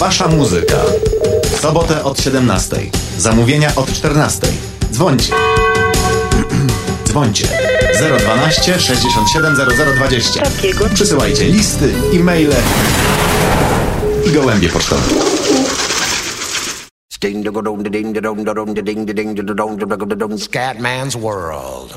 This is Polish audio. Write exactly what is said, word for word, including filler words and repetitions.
Wasza muzyka. W sobotę od siedemnastej. Zamówienia od czternastej. Dzwońcie. Dzwońcie. zero dwanaście sześćdziesiąt siedem zero zero dwadzieścia. Przysyłajcie listy, e-maile i gołębie pocztowe. Scatman's World.